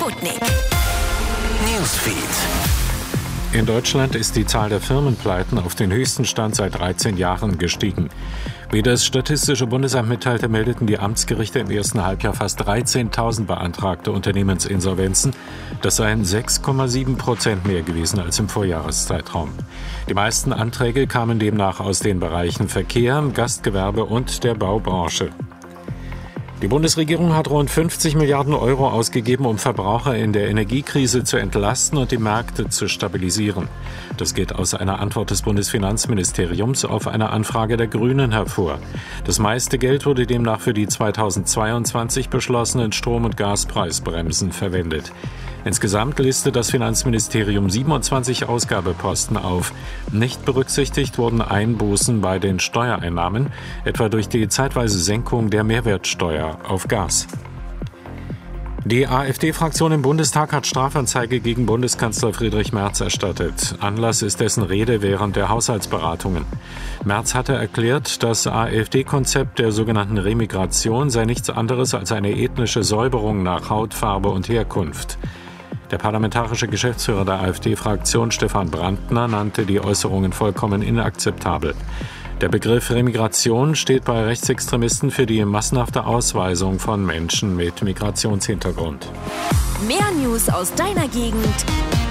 Sputnik Newsfeed. In Deutschland ist die Zahl der Firmenpleiten auf den höchsten Stand seit 13 Jahren gestiegen. Wie das Statistische Bundesamt mitteilte, meldeten die Amtsgerichte im ersten Halbjahr fast 13.000 beantragte Unternehmensinsolvenzen. Das seien 6,7% mehr gewesen als im Vorjahreszeitraum. Die meisten Anträge kamen demnach aus den Bereichen Verkehr, Gastgewerbe und der Baubranche. Die Bundesregierung hat rund 50 Milliarden Euro ausgegeben, um Verbraucher in der Energiekrise zu entlasten und die Märkte zu stabilisieren. Das geht aus einer Antwort des Bundesfinanzministeriums auf eine Anfrage der Grünen hervor. Das meiste Geld wurde demnach für die 2022 beschlossenen Strom- und Gaspreisbremsen verwendet. Insgesamt listet das Finanzministerium 27 Ausgabeposten auf. Nicht berücksichtigt wurden Einbußen bei den Steuereinnahmen, etwa durch die zeitweise Senkung der Mehrwertsteuer auf Gas. Die AfD-Fraktion im Bundestag hat Strafanzeige gegen Bundeskanzler Friedrich Merz erstattet. Anlass ist dessen Rede während der Haushaltsberatungen. Merz hatte erklärt, das AfD-Konzept der sogenannten Remigration sei nichts anderes als eine ethnische Säuberung nach Hautfarbe und Herkunft. Der parlamentarische Geschäftsführer der AfD-Fraktion Stefan Brandner nannte die Äußerungen vollkommen inakzeptabel. Der Begriff Remigration steht bei Rechtsextremisten für die massenhafte Ausweisung von Menschen mit Migrationshintergrund. Mehr News aus deiner Gegend